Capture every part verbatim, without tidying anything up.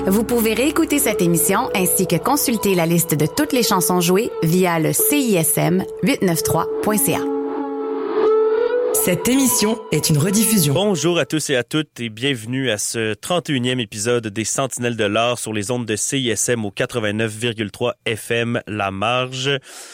Vous pouvez réécouter cette émission ainsi que consulter la liste de toutes les chansons jouées via le C I S M huit cent quatre-vingt-trois point C A. Cette émission est une rediffusion. Bonjour à tous et à toutes et bienvenue à ce trente et unième épisode des Sentinelles de l'Art sur les ondes de C I S M au quatre-vingt-neuf virgule trois F M La Marge.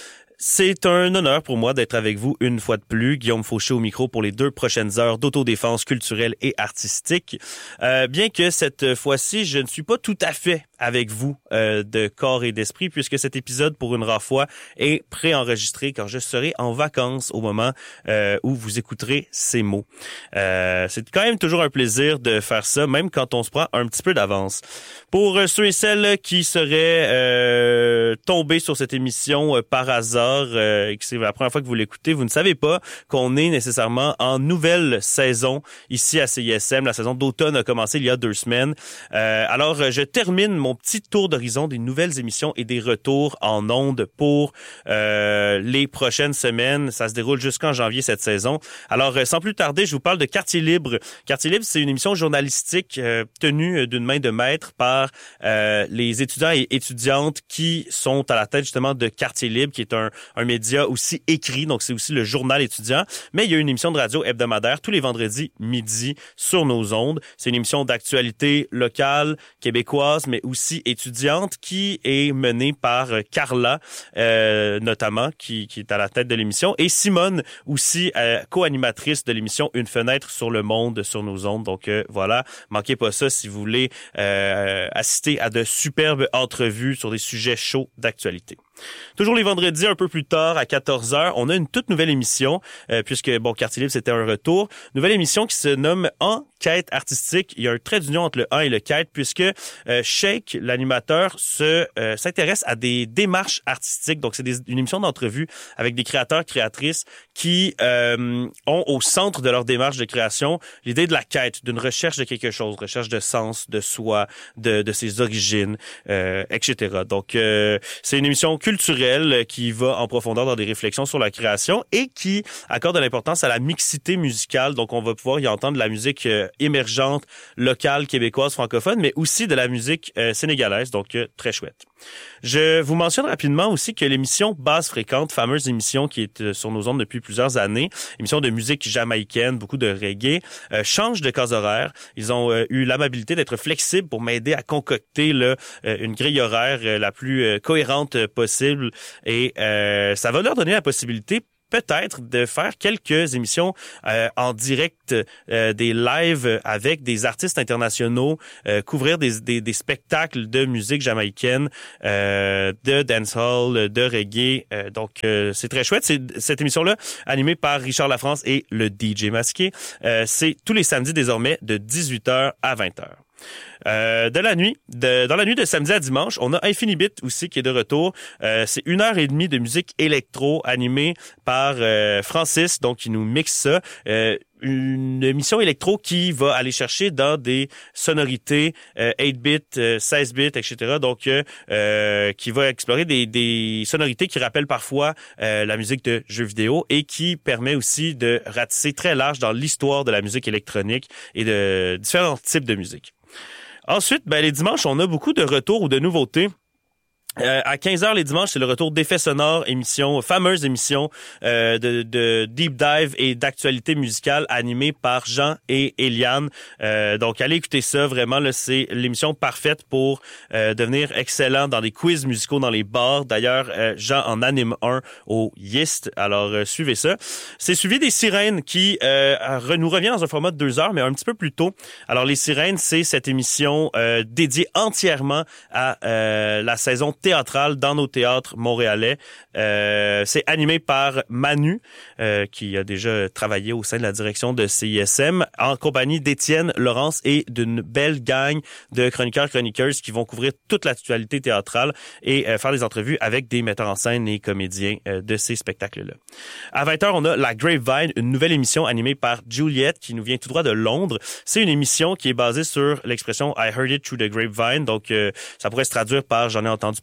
C'est un honneur pour moi d'être avec vous une fois de plus. Guillaume Fauché au micro pour les deux prochaines heures d'autodéfense culturelle et artistique. Euh, bien que cette fois-ci, je ne suis pas tout à fait avec vous euh, de corps et d'esprit, puisque cet épisode, pour une rare fois, est préenregistré car je serai en vacances au moment euh, où vous écouterez ces mots. Euh, c'est quand même toujours un plaisir de faire ça, même quand on se prend un petit peu d'avance. Pour ceux et celles qui seraient euh, tombés sur cette émission euh, par hasard, euh, et que c'est la première fois que vous l'écoutez, vous ne savez pas qu'on est nécessairement en nouvelle saison ici à C I S M. La saison d'automne a commencé il y a deux semaines. Euh, alors, je termine mon petit tour d'horizon des nouvelles émissions et des retours en ondes pour euh, les prochaines semaines. Ça se déroule jusqu'en janvier cette saison. Alors, sans plus tarder, je vous parle de Quartier Libre. Quartier Libre, c'est une émission journalistique euh, tenue d'une main de maître par euh, les étudiants et étudiantes qui sont à la tête justement de Quartier Libre, qui est un, un média aussi écrit, donc c'est aussi le journal étudiant. Mais il y a une émission de radio hebdomadaire tous les vendredis midi sur nos ondes. C'est une émission d'actualité locale, québécoise, mais aussi étudiante qui est menée par Carla, euh, notamment, qui, qui est à la tête de l'émission, et Simone, aussi euh, co-animatrice de l'émission Une fenêtre sur le monde sur nos ondes. Donc euh, voilà, manquez pas ça si vous voulez euh, assister à de superbes entrevues sur des sujets chauds d'actualité. Toujours les vendredis, un peu plus tard, à quatorze heures, on a une toute nouvelle émission, euh, puisque, bon, Quartier Libre, c'était un retour. Nouvelle émission qui se nomme Enquête artistique. Il y a un trait d'union entre le en et le quête, puisque euh, Shake, l'animateur, se euh, s'intéresse à des démarches artistiques. Donc, c'est des, une émission d'entrevue avec des créateurs, créatrices qui euh, ont au centre de leur démarche de création l'idée de la quête, d'une recherche de quelque chose, recherche de sens, de soi, de, de ses origines, euh, et cetera. Donc, euh, c'est une émission culturelle qui va en profondeur dans des réflexions sur la création et qui accorde de l'importance à la mixité musicale. Donc, on va pouvoir y entendre de la musique euh, émergente, locale, québécoise, francophone, mais aussi de la musique euh, sénégalaise. Donc, euh, très chouette. Je vous mentionne rapidement aussi que l'émission Basse Fréquente, fameuse émission qui est euh, sur nos ondes depuis plusieurs années, émission de musique jamaïcaine, beaucoup de reggae, euh, change de case horaire. Ils ont euh, eu l'amabilité d'être flexibles pour m'aider à concocter là, euh, une grille horaire euh, la plus euh, cohérente euh, possible et euh, ça va leur donner la possibilité peut-être de faire quelques émissions euh, en direct, euh, des lives avec des artistes internationaux, euh, couvrir des, des, des spectacles de musique jamaïcaine, euh, de dancehall, de reggae. Euh, donc, euh, c'est très chouette. C'est, cette émission-là, animée par Richard Lafrance et le D J Masqué, euh, c'est tous les samedis désormais de dix-huit heures à vingt heures. Euh, de la nuit, de, dans la nuit de samedi à dimanche, on a Infinibit aussi qui est de retour. Euh, c'est une heure et demie de musique électro animée par euh, Francis, donc qui nous mixe ça. Euh, une émission électro qui va aller chercher dans des sonorités euh, huit bits, euh, seize bits, et cetera. Donc, euh, euh, qui va explorer des, des sonorités qui rappellent parfois euh, la musique de jeux vidéo et qui permet aussi de ratisser très large dans l'histoire de la musique électronique et de différents types de musique. Ensuite, ben, les dimanches, on a beaucoup de retours ou de nouveautés. Euh, à quinze heures les dimanches, c'est le retour d'Effets sonores, émission, fameuse émission euh, de, de deep dive et d'actualité musicale animée par Jean et Eliane. Euh, donc, allez écouter ça. Vraiment, là, c'est l'émission parfaite pour euh, devenir excellent dans des quiz musicaux dans les bars. D'ailleurs, euh, Jean en anime un au Yist. Alors, euh, suivez ça. C'est suivi des Sirènes qui euh, nous revient dans un format de deux heures, mais un petit peu plus tôt. Alors, les Sirènes, c'est cette émission euh, dédiée entièrement à euh, la saison théâtrale dans nos théâtres montréalais. Euh, c'est animé par Manu, euh, qui a déjà travaillé au sein de la direction de C I S M, en compagnie d'Étienne, Laurence et d'une belle gang de chroniqueurs, chroniqueuses qui vont couvrir toute l'actualité théâtrale et euh, faire des entrevues avec des metteurs en scène et comédiens euh, de ces spectacles-là. À vingt heures, on a La Grapevine, une nouvelle émission animée par Juliette, qui nous vient tout droit de Londres. C'est une émission qui est basée sur l'expression « I heard it through the grapevine », donc euh, ça pourrait se traduire par « j'en ai entendu parler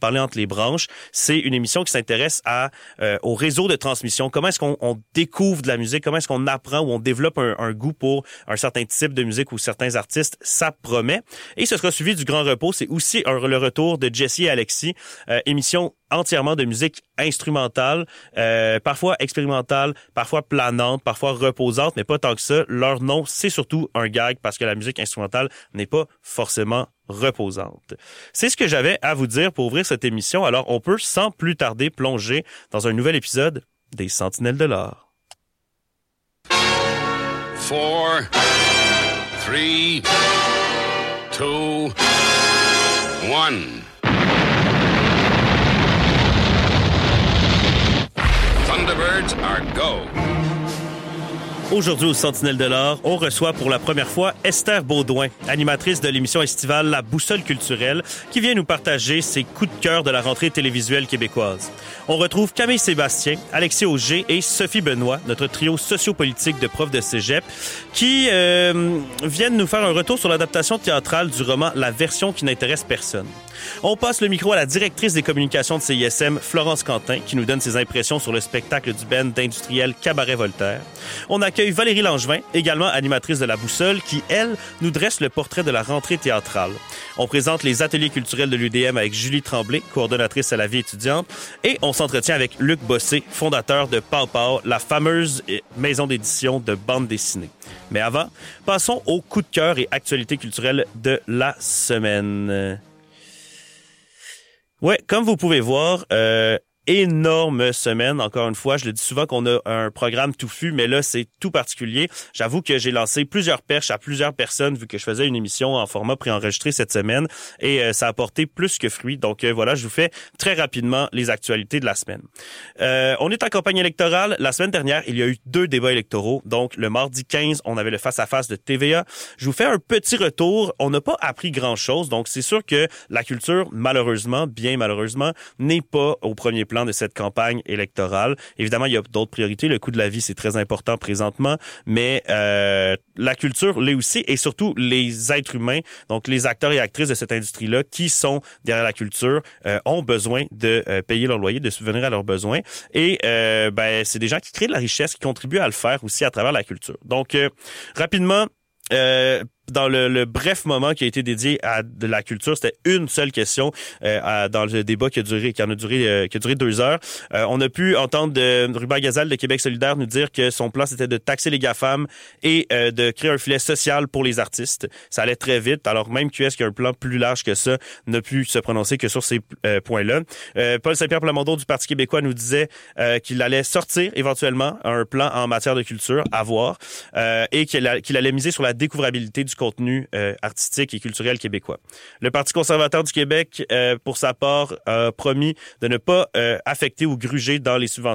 parler entre les branches. C'est une émission qui s'intéresse à euh, au réseau de transmission. Comment est-ce qu'on on découvre de la musique? Comment est-ce qu'on apprend ou on développe un, un goût pour un certain type de musique ou certains artistes? Ça promet. Et ce sera suivi du Grand Repos. C'est aussi un, le retour de Jessie et Alexis, euh, émission entièrement de musique instrumentale, euh, parfois expérimentale, parfois planante, parfois reposante, mais pas tant que ça. Leur nom, c'est surtout un gag parce que la musique instrumentale n'est pas forcément reposante. C'est ce que j'avais à vous dire pour ouvrir cette émission. Alors, on peut sans plus tarder plonger dans un nouvel épisode des Sentinelles de l'Or. Four, three, two, one. Thunderbirds are go. Aujourd'hui, au Sentinelles de l'Or, on reçoit pour la première fois Esther Baudouin, animatrice de l'émission estivale La Boussole culturelle, qui vient nous partager ses coups de cœur de la rentrée télévisuelle québécoise. On retrouve Camille Sébastien, Alexis Auger et Sophie Benoît, notre trio sociopolitique de profs de cégep, qui euh, viennent nous faire un retour sur l'adaptation théâtrale du roman La version qui n'intéresse personne. On passe le micro à la directrice des communications de C I S M, Florence Quentin, qui nous donne ses impressions sur le spectacle du band d'industriel Cabaret Voltaire. On accueille Valérie Langevin, également animatrice de La Boussole, qui, elle, nous dresse le portrait de la rentrée théâtrale. On présente les ateliers culturels de l'U D M avec Julie Tremblay, coordonnatrice à la vie étudiante, et on s'entretient avec Luc Bossé, fondateur de Pau Pau, la fameuse maison d'édition de bande dessinée. Mais avant, passons au coup de cœur et actualité culturelle de la semaine. Ouais, comme vous pouvez voir, euh, énorme semaine, encore une fois. Je le dis souvent qu'on a un programme touffu, mais là, c'est tout particulier. J'avoue que j'ai lancé plusieurs perches à plusieurs personnes vu que je faisais une émission en format préenregistré cette semaine et euh, ça a porté plus que fruit. Donc euh, voilà, je vous fais très rapidement les actualités de la semaine. Euh, on est en campagne électorale. La semaine dernière, il y a eu deux débats électoraux. Donc le mardi quinze, on avait le face-à-face de T V A. Je vous fais un petit retour. On n'a pas appris grand-chose. Donc c'est sûr que la culture, malheureusement, bien malheureusement, n'est pas au premier plan de cette campagne électorale. Évidemment, il y a d'autres priorités. Le coût de la vie, c'est très important présentement, mais euh, la culture l'est aussi, et surtout les êtres humains, donc les acteurs et actrices de cette industrie-là qui sont derrière la culture, euh, ont besoin de euh, payer leur loyer, de subvenir à leurs besoins. Et euh, ben, c'est des gens qui créent de la richesse, qui contribuent à le faire aussi à travers la culture. Donc, euh, rapidement, euh, dans le, le bref moment qui a été dédié à de la culture, c'était une seule question euh, à, dans le débat qui a duré, qui en a duré, euh, qui a duré deux heures. Euh, on a pu entendre de Ruben Gazal de Québec solidaire nous dire que son plan c'était de taxer les GAFAM et euh, de créer un filet social pour les artistes. Ça allait très vite. Alors même Q S qui a un plan plus large que ça n'a pu se prononcer que sur ces euh, points-là. Euh, Paul Saint-Pierre Plamondon du Parti québécois nous disait euh, qu'il allait sortir éventuellement un plan en matière de culture à voir euh, et qu'il, a, qu'il allait miser sur la découvrabilité du contenu euh, artistique et culturel québécois. Le Parti conservateur du Québec, euh, pour sa part, a promis de ne pas euh, affecter ou gruger dans les subventions